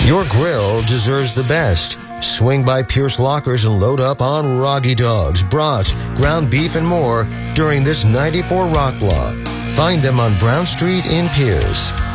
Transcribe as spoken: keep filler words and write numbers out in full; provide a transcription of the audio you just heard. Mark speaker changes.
Speaker 1: Your grill deserves the best. Swing by Pierce Lockers and load up on Roggy Dogs, brats, ground beef, and more during this ninety-four Rock Block. Find them on Brown Street in Pierce.